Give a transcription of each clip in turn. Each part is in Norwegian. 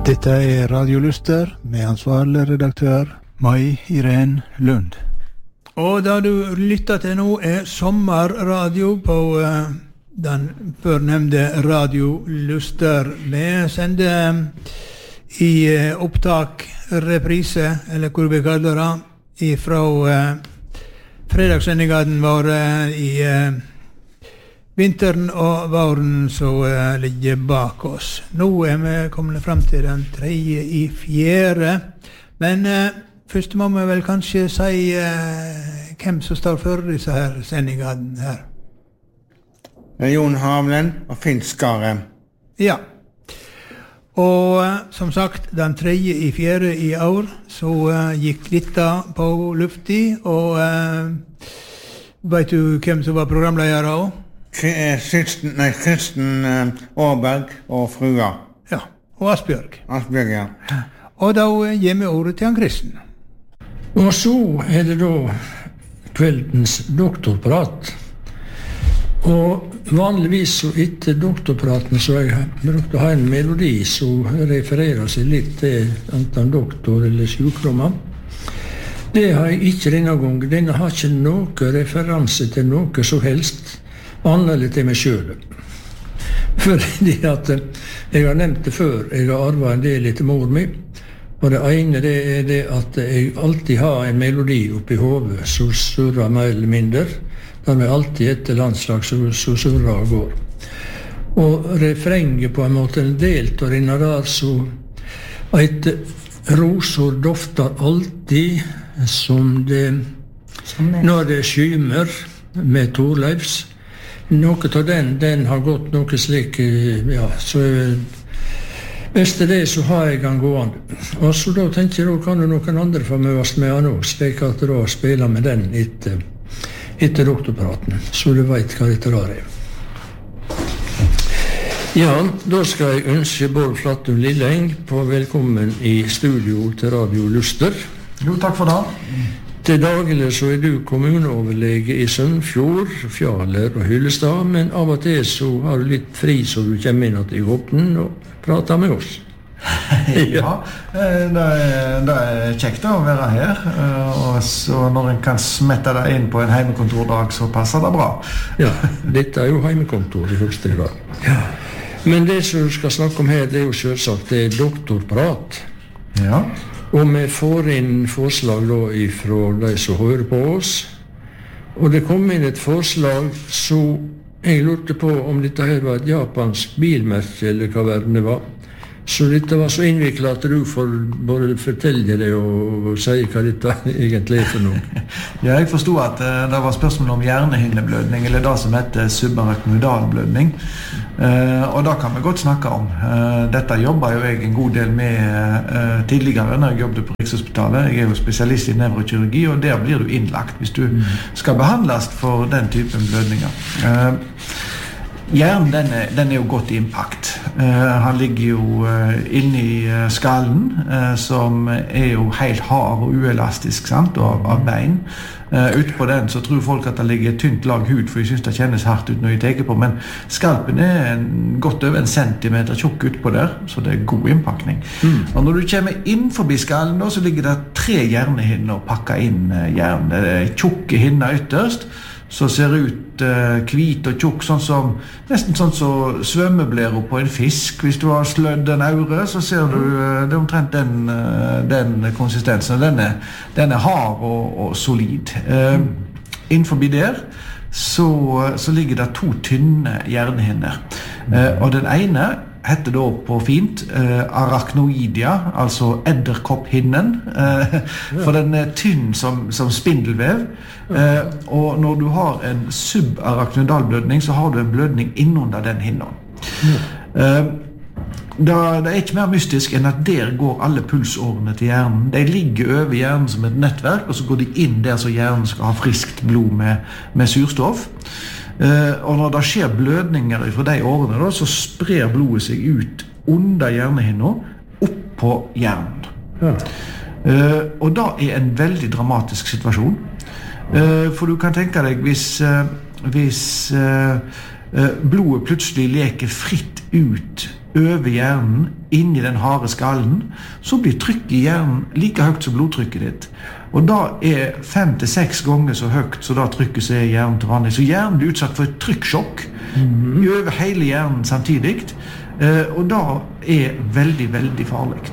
Dette Radio Luster med ansvarlig redaktør Mai Irene Lund. Og da du lytter til nå sommerradio på den førnevnte Radio Luster. Vi sender i opptak reprise, eller hvor vi kaller det, fra fredagssendingen vår i vinteren og våren som ligger bak oss. Nå vi kommet frem til den 3.4. Men først må vi vel kanskje si hvem som står for disse her sendingene her. Jon Havlen og Finn Skare. Ja. Og som sagt, den 3.4. i år så gikk dette på lufti, og vet du hvem som var programleder da? Kristen Åberg og frua. Ja, og Asbjørg. Asbjørg, ja. Og da gir vi ordet til han Kristen. Og så det da kveldens doktorprat. Og vanligvis så etter doktorpraten så jeg brukte å ha en melodi som refererer seg litt til enten doktor eller sykdommer. Det har jeg ikke denne gang. Denne har ikke noe referanse til noe som helst annerledes til meg selv. Fordi at jeg har nevnt det før, jeg har arvet en del etter mor mi, og det ene det det at jeg alltid har en melodi oppi hodet som surrer mer eller mindre, der vi alltid etter landslag så surrer og går. Og refrenget på en måte en delt og denne der så et rosor dofter alltid som det når det skymer med Torleifs. Noe av den har gått noe slik, ja, så best det så har jeg den gående. Og så da tenker jeg, da kan jo noen andre få møtes med han også, slik at da spiller med den etter doktorpraten, så du vet hva dette der er. Ja, da skal jeg ønske Bård Flattum Lilleng på velkommen i studio til Radio Luster. Jo, takk for det. Til daglig så du kommuneoverlege i Sønfjord, Fjaler og Hyllestad, men av og til så har du litt fri så du kommer inn til åpnen og prater med oss. Ja, det kjekt å være her, og så når en kan smette deg inn på en heimekontordag så passer det bra. Ja, dette jo heimekontor i høyeste grad. Ja. Men det som du skal snakke om her, det jo selvsagt det doktorprat. Ja. Og vi får inn forslag da fra de som hører på oss. Og det kom inn et forslag så jeg lurte på om dette her var et japansk bilmerke eller hva verden det var. Så dette var så innviklet at du får både fortelle det og si hva dette egentlig for noe. Ja, jeg forstod at det var spørsmål om hjernehinneblødning, eller det som heter subarachnoidalblødning. Og det kan vi godt snakke om. Dette jobber jo jeg en god del med tidligere når jeg jobbet på Rikshospitalet. Jeg jo spesialist i nevrokirurgi, og der blir du innlagt hvis du skal behandles for den typen blødninger. Hjernen den jo godt i impakt. Han ligger jo inne i skallen, som jo helt hard og uelastisk, sant, av bein. Utpå den så tror folk at det ligger et tynt lag hud, for de synes det kjennes hardt ut når de teker på, men skalpen godt over 1 centimeter tjukk utpå der, så det god innpakning. Og når du kommer inn forbi skallen, da, så ligger det 3 hjernehinner og pakker inn hjernen. Det tjukke hinner ytterst, så ser ut hvit og tjukk, nesten sånn som svømmeblærer på en fisk. Hvis du har slødd en aure, så ser du det omtrent den konsistensen. Den hard og solid. Innenfor der så ligger det 2 tynne hjernehinner. Og den ene heter da på fint arachnoidia, altså edderkopphinnen, for den tynn som spindelvev. Og når du har en subarachnoidalblødning, så har du en blødning innunder den hinnen. Det ikke mer mystisk enn at der går alle pulsårene til hjernen. De ligger over hjernen som et nettverk, og så går de inn der så hjernen skal ha friskt blod med surstoff. Og når det skjer blødninger fra de årene, da, så sprer blodet seg ut under hjernehinnen opp på hjernen. Ja. Og da en veldig dramatisk situasjon. For du kan tenke deg hvis blodet plutselig leker fritt ut over hjernen, inn i den harde skallen, så blir trykket i hjernen like høyt som blodtrykket ditt. Og da 5 til 6 ganger så høyt så da trykket som i hjernen til vanlig. Så hjernen blir utsatt for et trykksjokk over hele hjernen samtidig, og da veldig, veldig farlig.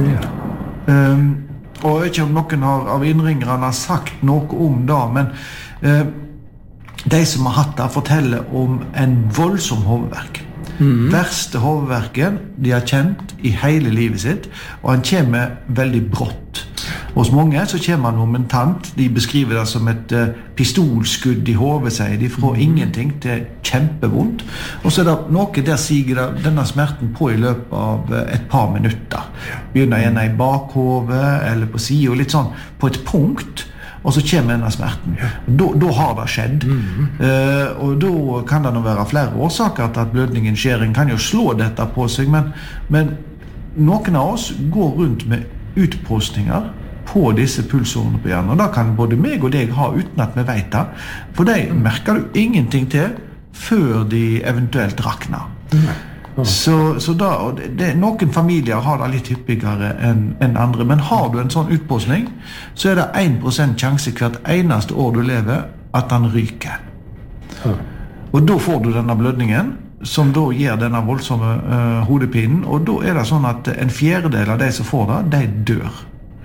Og jeg vet ikke om noen av innringerne har sagt noe om det, men de som har hatt det forteller om en voldsom hovedverk. Verste hovedverken de har kjent i hele livet sitt, og han kommer veldig brått. Hos mange så kommer han momentant. De beskriver det som et pistolskudd i hodet, sier de, fra ingenting til kjempevondt. Og så det noe der siger denne smerten på i løpet av et par minutter. Begynner gjerne i bakhovet eller på siden, litt sånn på et punkt, og så kommer denne smerten. Da har det skjedd. Og da kan det nå være flere årsaker til at blødningen skjer. En kan jo slå dette på seg, men noen av oss går rundt med utpostninger på disse pulsårene på hjernen. Og da kan både meg og deg ha uten at vi vet det. For de merker du ingenting til før de eventuelt rakner. Så da, noen familier har det litt hyppigere enn andre, men har du en sånn utpostning, så det 1% sjanse hvert eneste år du lever at den ryker. Og da får du denne blødningen, som da gir denne voldsomme hodepinen, og da det sånn at 1/4 av de som får det, de dør.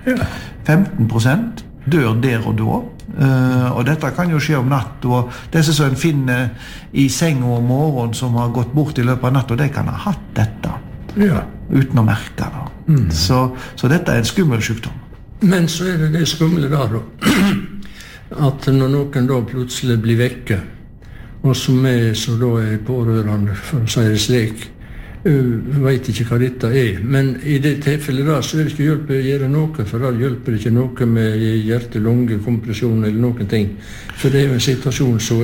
15% dør der og da, og dette kan jo skje om natt, og disse som en finner i seng om morgenen som har gått bort i løpet av natt, og de kan ha hatt dette uten å merke det. Så dette en skummel sykdom. Men så det skumle da, at når noen da plutselig blir vekke, og som så da pårørende, for å si det slik, vet ikke hva dette men i det tilfellet da så det ikke hjelpe å gjøre noe, for da hjelper det ikke noe med hjerte-lunge-kompresjon eller noen ting, for det en situasjon som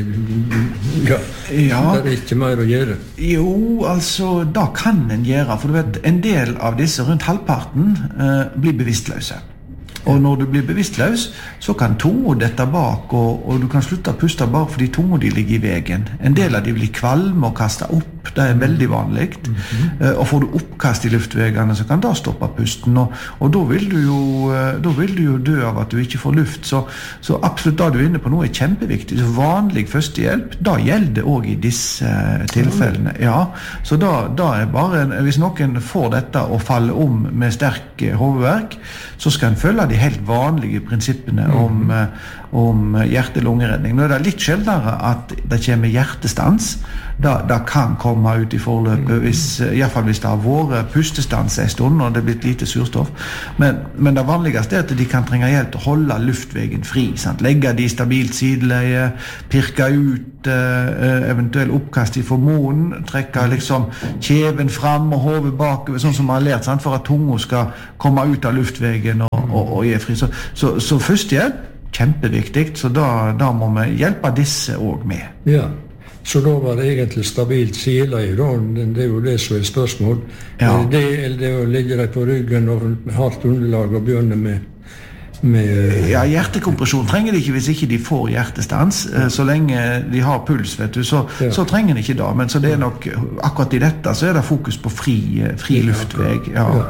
det ikke mer å gjøre. Jo, altså da kan en gjøre, for du vet, en del av disse, rundt halvparten, blir bevisstløse. Og når du blir bevisstløs, så kan tunga dette bak, og du kan slutte å puste bare fordi tunga de ligger i veien. En del av de blir kvalme og kaste opp, det veldig vanlig. Og får du oppkast i luftvegene, så kan det stoppe pusten, og da vil du jo dø av at du ikke får luft. Så absolutt det du inne på nå kjempeviktig. Så vanlig førstehjelp, da gjelder også i disse tilfellene. Ja, så da bare, hvis noen får dette og faller om med sterk hovedverk, så skal en følge de helt vanlige prinsippene om hjerte-lungeredning. Nå det litt sjeldnere at det kommer hjertestans. Det kan komme ut i forløpet, i hvert fall hvis det har vært pustestans en stund og det er blitt lite surstoff. Men det vanligste at de kan trenge hjelp til å holde luftvegen fri. Sant? Legge de stabilt sideleie, pirke ut eventuell oppkast i formoden, trekke liksom kjeven fram og hodet bakover, sånn som man har lært, sant? For at tunga skal komme ut av luftvegen og gi fri. Så førstehjelp, kjempeviktig, så da må vi hjelpe disse også med. Ja. Så da var det egentlig stabilt sideleie, det jo det som spørsmål. Det å ligge deg på ryggen og hardt underlag og begynne med Ja, hjertekompresjon trenger de ikke hvis ikke de får hjertestans. Så lenge de har puls, vet du, så trenger de ikke det. Men så det nok, akkurat i dette, så det fokus på fri luftveg.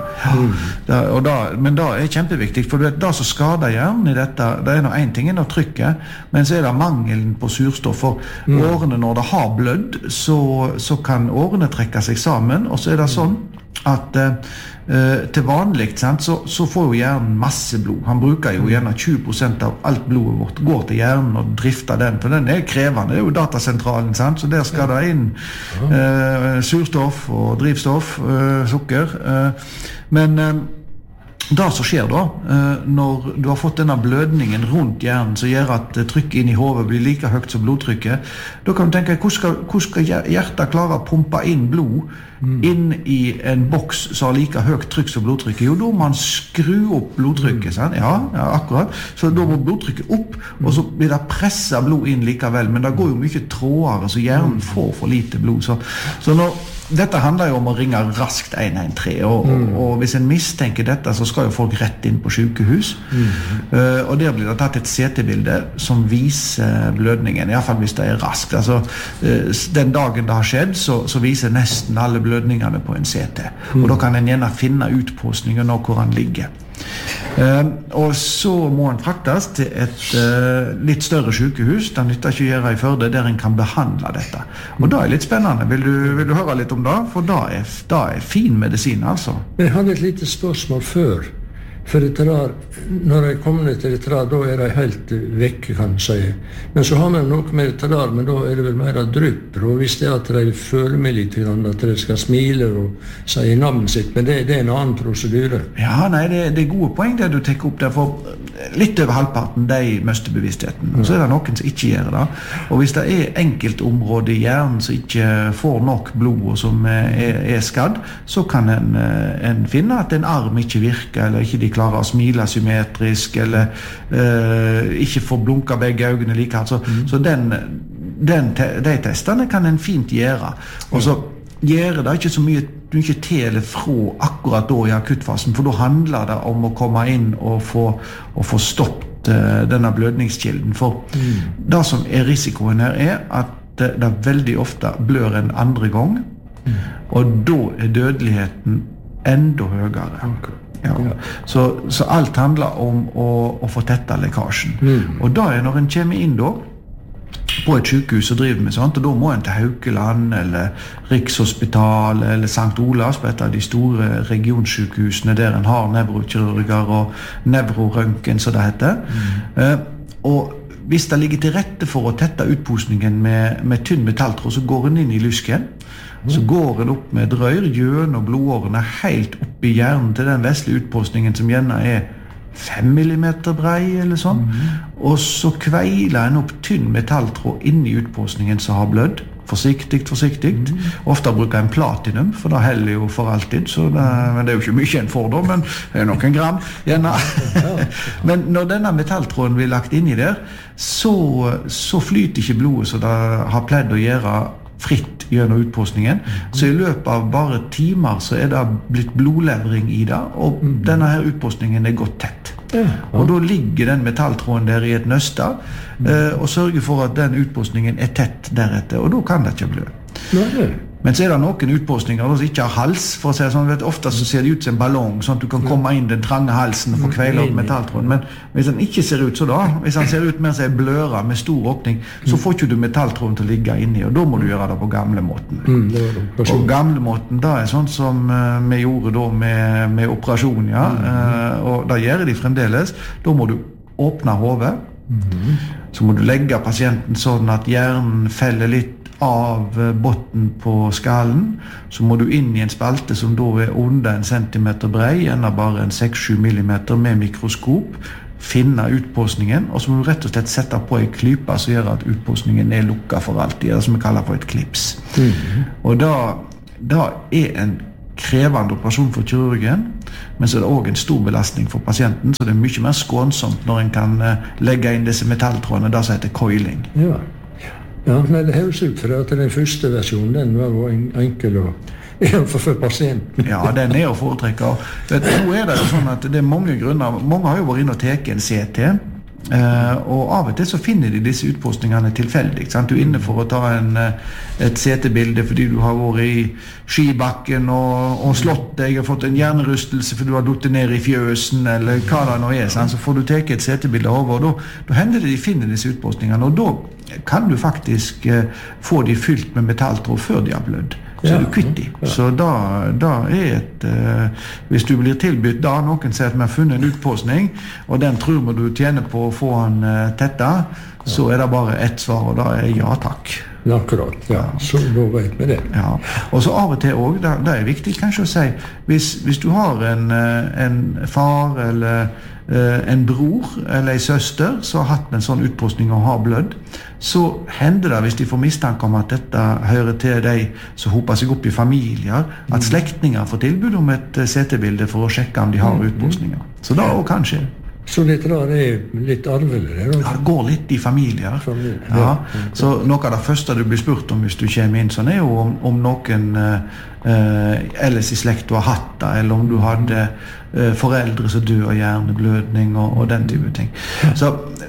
Men det kjempeviktig, for det som skader hjernen i dette, det noe en ting å trykke, men så det mangelen på surstoff. For årene, når det har blødd, så kan årene trekke seg sammen, og så det sånn at til vanlig så får jo hjernen masse blod. Han bruker jo gjerne 20% av alt blodet vårt går til hjernen og drifter den, for den krevende. Det jo datasentralen, sant? Så der skal det inn surstoff og drivstoff, sukker. Men det som skjer da, når du har fått denne blødningen rundt hjernen som gjør at trykket inn i hodet blir like høyt som blodtrykket, da kan du tenke, hvor skal hjertet klare å pumpe inn blod inn i en boks som har like høyt trykk som blodtrykket? Jo, da må man skru opp blodtrykket, sant? Ja, akkurat. Så da må blodtrykket opp, og så blir det presset blod inn likevel, men det går jo mye trådere, så hjernen får for lite blod. Så dette handler jo om å ringe raskt 113, og hvis en mistenker dette, så skal jo folk rett inn på sykehus. Og der blir det tatt et CT-bilde som viser blødningen, i hvert fall hvis det raskt. Altså, den dagen det har skjedd, så viser nesten alle blødninger blødningene på en CT. Og da kan en gjerne finne utpåsningen og hvor han ligger. Og så må han fraktes til et litt større sykehus. Det nytter ikke å gjøre i Førde, der en kan behandle dette. Og da litt spennende. Vil du høre litt om det? For da er fin medisin, altså. Men jeg hadde et lite spørsmål før. For dette der, når jeg kommer ned til dette der, da de helt vekke, kan jeg si. Men så har vi noe med dette der, men da det vel mer drypper. Og hvis det at de føler meg litt, at de skal smile og si navnet sitt, men det en annen prosedyre. Ja, nei, det gode poeng det du tenker opp der, for litt over halvparten, de mister bevisstheten. Og så det noen som ikke gjør det. Og hvis det enkeltområder i hjernen som ikke får nok blod og som skadd, så kan en finne at en arm ikke virker, eller ikke de klarer å smile symmetrisk, eller ikke får blunka begge øynene like hardt. Så de testene kan en fint gjøre. Og så gjør det ikke så mye til eller fra akkurat da i akuttfasen, for da handler det om å komme inn og få stoppet denne blødningskilden. For det som risikoen her at det veldig ofte blør en andre gang, og da dødeligheten enda høyere. Ja. Så alt handler om å få tettet lekkasjen. Og da når en kommer inn da på et sykehus og driver med sånt, og da må en til Haukeland eller Rikshospital eller St. Olavs, på et av de store regionsykehusene der en har nevrokirurger og nevrorøntgen, som det heter. Og hvis det ligger til rette for å tette utposningen med tynn metalltråd, så går en inn i lysken. Så går en opp med et rør gjennom blodårene helt opp i hjernen til den vesle utpostningen som gjerne 5 millimeter brei eller sånn. Og så kveiler en opp tynn metalltråd inn i utpostningen som har blødd. Forsiktig. Ofte bruker en platinum, for da heller jo for alltid. Men det jo ikke mye en får da, men det noen gram. Gjerne. Men når denne metalltråden blir lagt inn i der, så flyter ikke blodet så det har pledd å gjøre fritt gjennom utpostningen. Så i løpet av bare timer så det blitt blodlevring i det, og denne her utpostningen gått tett. Og da ligger den metalltråden der i et nøste, og sørger for at den utpostningen tett deretter, og da kan det ikke blø. Men så det noen utpostninger som ikke har hals, for å si det sånn, ofte så ser det ut som en ballong, sånn at du kan komme inn den trange halsen og få kveile opp metalltråden. Men hvis den ikke ser ut så da, hvis den ser ut mer som en bløra med stor åpning, så får ikke du metalltråden til å ligge inni, og da må du gjøre det på gamle måten. Og gamle måten, da sånn som vi gjorde da med operasjon, ja, og da gjør de fremdeles. Da må du åpne hodet, så må du legge pasienten sånn at hjernen feller litt av botten på skallen, så må du inn i en spalte som da under 1 centimeter brei, gjerne bare 6-7 millimeter med mikroskop, finne utpostningen, og så må du rett og slett sette på en klype som gjør at utpostningen lukket for alltid, det som vi kaller for et klips. Og da en krevende operasjon for kirurgen, men så det også en stor belastning for pasienten, så det mye mer skånsomt når en kan legge inn disse metalltrådene, det som heter coiling. Ja, nei, det høres ut for at den første versjonen, den var jo enkel og for pasienten. Ja, den å foretrekke. Nå det jo sånn at det mange grunner. Mange har jo vært inn og teke en CT, og av og til så finner de disse utpostningene tilfeldig. Sant? Du inne for å ta et CT-bilde fordi du har vært i skibakken og slått deg og fått en hjernerystelse fordi du har duttet ned i fjøsen, eller hva det nå sant? Så får du teke et CT-bilde over, og da hender det de finner disse utpostningene, og da kan du faktisk få de fylt med metalltråd før de har blødd. Så du kvitt de. Så da hvis du blir tilbudt da, noen sier at vi har funnet en utpostning, og den tror vi du tjener på å få den tetta, så det bare ett svar, og da ja takk. Akkurat, ja. Så da vet vi det. Ja. Og så av og til også, det viktig kanskje å si, hvis du har en far eller en bror eller en søster som har hatt en sånn utpostning og har blødd, så hender det, hvis de får mistanke om at dette hører til de som hoper seg opp i familier, at slektninger får tilbud om et CT-bilde for å sjekke om de har utpostninger. Så det også kan skje. Så dette der litt arvelig? Ja, det går litt i familier. Ja. Så noe av det første du blir spurt om hvis du kommer inn sånn, jo om noen ellers i slekt du har hatt det, eller om du hadde foreldre som dør av hjerneblødning og den type ting. Så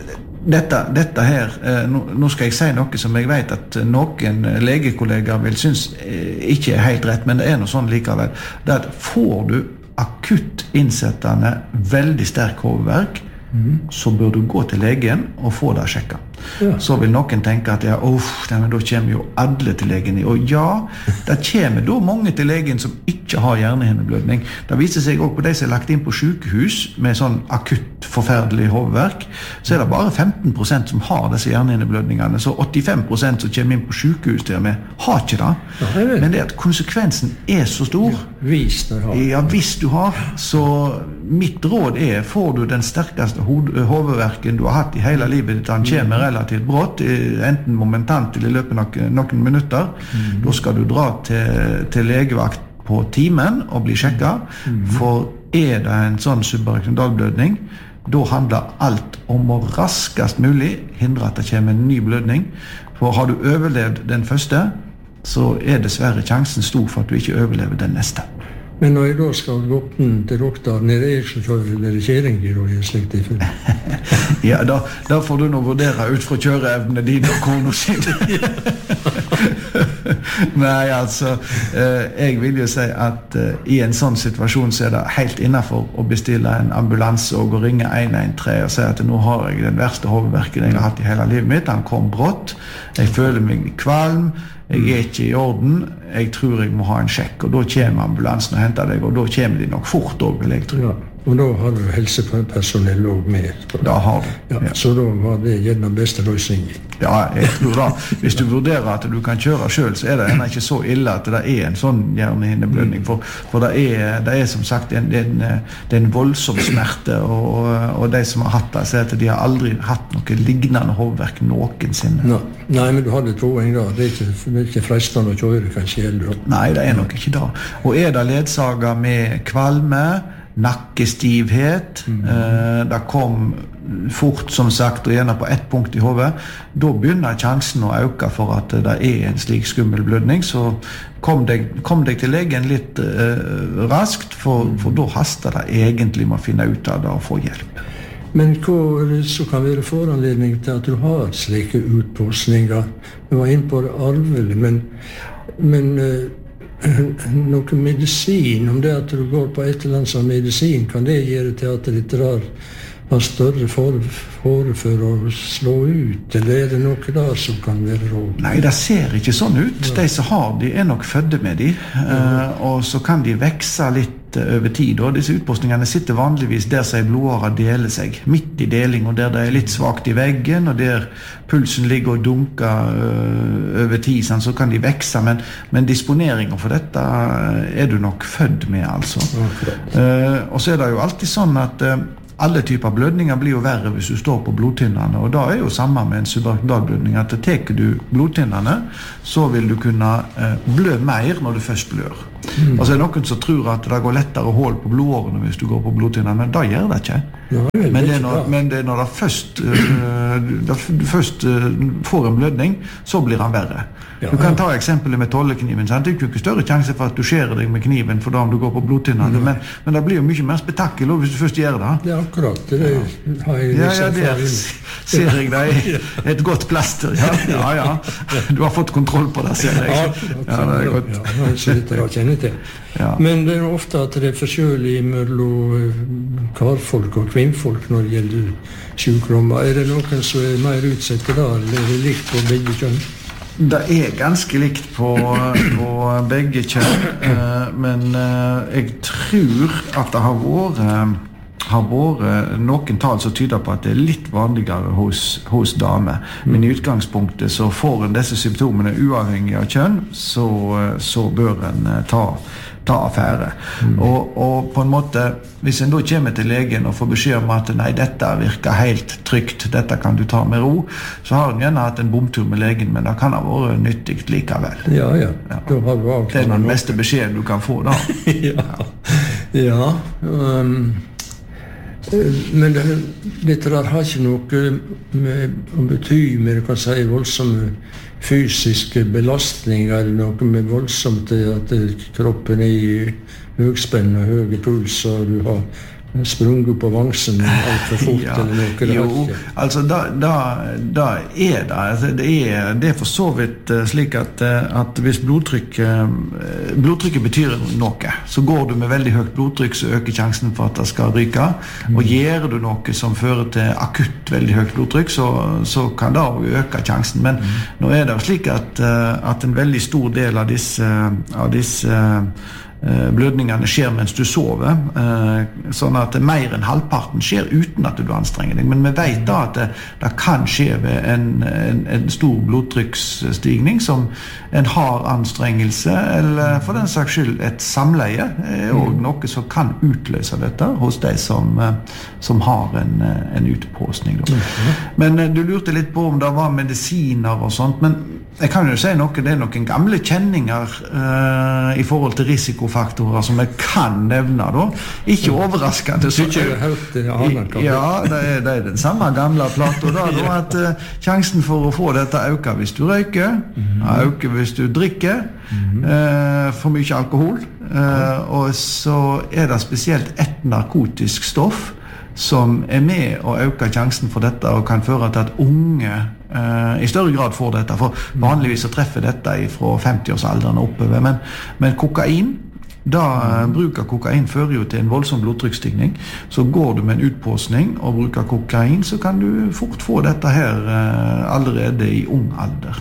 dette her, nå skal jeg si noe som jeg vet at noen legekollegaer vil synes ikke helt rett, men det noe sånn likevel. Det at får du akutt innsettende veldig sterk hovedverk, så bør du gå til legen og få det sjekket. Ja. Så vil noen tenke at da kommer jo alle til legen. Og ja, det kommer da mange til legen som ikke har hjernehinneblødning. Det viser seg også på de som lagt inn på sykehus med sånn akutt forferdelig hovedverk, så det bare 15% som har disse hjernehinneblødningene. Så 85% som kommer inn på sykehus til og med har ikke det. Ja, men det at konsekvensen så stor. Ja, hvis du har. Så mitt råd får du den sterkeste hovedverken du har hatt i hele livet ditt, han kommer relativt brått, enten momentant eller i løpet av noen minutter, da skal du dra til legevakt på timen og bli sjekket, for det en sånn subarachnoidalblødning, da handler alt om å raskest mulig hindre at det kommer en ny blødning, for har du overlevd den første, så dessverre sjansen stor for at du ikke overlever den neste. Men når jeg da skal gå til doktoren, det jeg som kjører eller kjeringer og slikt tilfelle? Ja, da får du nå vurdere ut fra kjøreevnene dine og kone sin. Nei, altså, jeg vil jo si at i en sånn situasjon så det helt innenfor å bestille en ambulanse og gå og ringe 113 og si at nå har jeg den verste hovedverken jeg har hatt i hele livet mitt, han kom brått, jeg føler meg kvalm, jeg ikke i orden, jeg tror jeg må ha en sjekk, og da kommer ambulansen og henter deg, og da kommer de nok fort også, vil jeg tro. Ja, og da har du helsepersonell også med. Da har du. Ja, så da var det gjerne beste løsning. Ja, jeg tror da. Hvis du vurderer at du kan kjøre selv, så det ennå ikke så ille at det en sånn hjernehinneblødning, for det som sagt det en voldsom smerte, og de som har hatt det, sier at de har aldri hatt noe lignende hovedverk noensinne. Nei, men du hadde poeng da. Det ikke fristende å kjøre, kanskje heller. Nei, det nok ikke da. Og det ledsaget med kvalme, nakkestivhet, det kom fort, som sagt, og gjerne på ett punkt i hodet, da begynner sjansen å øke for at det en slik skummel blødning, så kom deg til legen litt raskt, for da haster det egentlig med å finne ut av det og få hjelp. Men hva så kan være foranledning til at du har slike utpåsninger? Du var inne på det arvelig, men noe medisin, om det at du går på et eller annet som medisin, kan det gjøre til at det har større fare for å slå ut, eller det noe der som kan være råd? Nei, det ser ikke sånn ut. De som har de nok fødde med de, og så kan de vekse litt over tid, og disse utpåsningene sitter vanligvis der som blodårer deler seg, midt i deling, og der det litt svagt i veggen, og der pulsen ligger og dunker over tid, så kan de vekse, men disponeringen for dette du nok født med, altså. Og så det jo alltid sånn at alle typer blødninger blir jo verre hvis du står på blodtynnene, og da jo samme med en subarachnoidalblødning, at teker du blodtynnene, så vil du kunne blø mer når du først blør. Og så det noen som tror at det går lettere hål på blodårene hvis du går på blodtynnene, men da gjør det ikke. Men det når du først får en blødning, så blir han verre. Du kan ta eksempelet med tollekniven, sant? Det jo ikke større sjanse for at du skjærer deg med kniven for da om du går på blodtynnene, men det blir jo mye mer spektakel hvis du først gjør det. Det akkurat, det har jeg det ser jeg deg et godt plaster. Ja. Du har fått kontroll på det, ser jeg. Ja, det godt. Ja, så litt å kjenne til. Ja. Men det ofte at det forskjellig mellom karfolk og kvinnfolk når det gjelder sykdommer. Det noen som mer utsatte da, eller det likt på begge kjønn? Det ganske likt på begge kjønn, men jeg tror at det har vært noen tall som tyder på at det litt vanligere hos damer. Men i utgangspunktet så får en disse symptomene uavhengig av kjønn, så bør en ta affære. Og på en måte, hvis en da kommer til legen og får beskjed om at nei, dette virker helt trygt, dette kan du ta med ro, så har en gjerne hatt en bomtur med legen, men det kan ha vært nyttig likevel. Ja. Da har du avklart. Det den beste beskjeden du kan få da. Ja. Men dette der har ikke noe å bety med, du kan si, voldsomme fysiske belastninger, eller noe med voldsomt at kroppen i høgspenn og høge puls, og du har sprunget på vangsen alt for fort Ja, eller noe. jo, altså da er det, altså det er for så vidt slik at hvis blodtrykket betyr noe, så går du med veldig høyt blodtrykk, så øker sjansen for at det skal ryke, og gjør du noe som fører til akutt veldig høyt blodtrykk, så kan det også øke sjansen, men nå er det slik at en veldig stor del av disse blødningene skjer mens du sover, sånn at mer enn halvparten skjer uten at du anstrenger deg, men vi vet da at det kan skje ved en stor blodtrykksstigning som en har anstrengelse, eller for den saks skyld et samleie, og noe som kan utløse dette hos de som har en utpåsning. Men du lurte litt på om det var medisiner og sånt, men jeg kan jo si noe, det er noen gamle kjenninger i forhold til risikofaktorer som jeg kan nevne da. Ikke overraskende. Så ikke jeg har hørt det annet. Ja, det er den samme gamle plato da, at sjansen for å få dette øker hvis du røyker, øker hvis du drikker, for mye alkohol, og så er det spesielt et narkotisk stoff som er med å øke sjansen for dette og kan føre til at unge i større grad får dette, for vanligvis så treffer dette fra 50-årsalderen oppover, men kokain, bruk av kokain fører jo til en voldsom blodtrykksstigning, så går du med en utpåsning og bruker kokain, så kan du fort få dette her allerede i ung alder.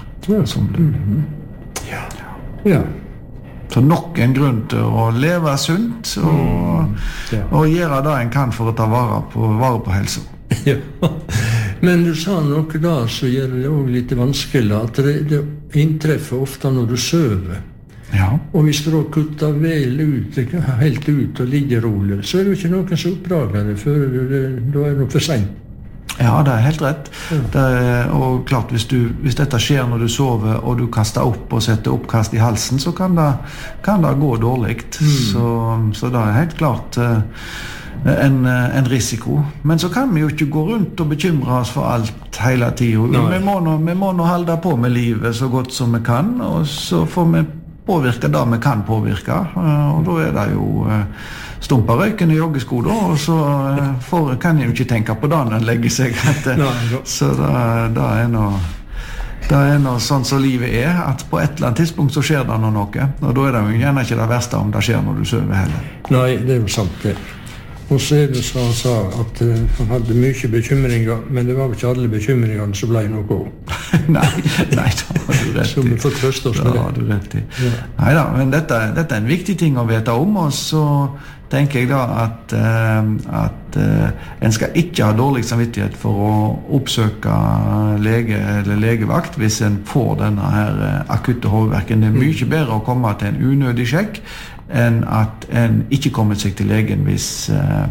Ja. Så nok en grunn til å leve sunt og gjøre det en kan for å ta vare på helsa. Ja. Men du sa noe da så gjør det også litt vanskelig at det inntreffer ofte når du søver. Ja. Og hvis du kutter helt ut og ligger rolig, så er det jo ikke noen som oppdager det før da er det for sent. Ja, det er helt rett. Og klart, hvis dette skjer når du sover, og du kaster opp og setter oppkast i halsen, så kan det gå dårlig. Så det er helt klart en risiko. Men så kan vi jo ikke gå rundt og bekymre oss for alt hele tiden. Vi må nå holde på med livet så godt som vi kan, og så får vi påvirke det vi kan påvirke, og da er det jo stumpa røyken i joggesko da, og så kan jeg jo ikke tenke på det når en legger seg. Så det er noe sånn som livet er, at på et eller annet tidspunkt så skjer det noe, og da er det jo gjerne ikke det verste om det skjer når du sover heller. Nei, det er jo sant det. Og så er det så han sa at han hadde mye bekymringer, men det var ikke alle bekymringene som ble noe. Nei, da har du rett i. Så vi får trøste oss med det. Da har du rett i. Ja. Neida, men dette er en viktig ting å vite om, og så tenker jeg da at en skal ikke ha dårlig samvittighet for å oppsøke lege eller legevakt hvis en får denne her akutte hovedverken. Det er mye bedre å komme til en unødig sjekk enn at en ikke kommer seg til legen hvis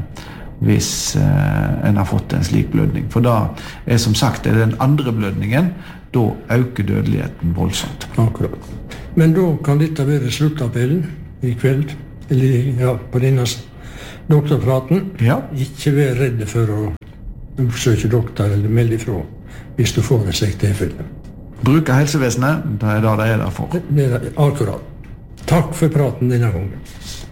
en har fått en slik blødning. For da er som sagt den andre blødningen, da øker dødeligheten voldsomt. Akkurat. Men da kan dette være sluttappellen i kveld, eller på denne doktorpraten. Ja. Ikke være redde for å oppsøke doktor eller melde ifra hvis du får en slik tilfelle. Bruke helsevesenet, det er det det er der for. Det er akkurat. Takk for praten denne gangen.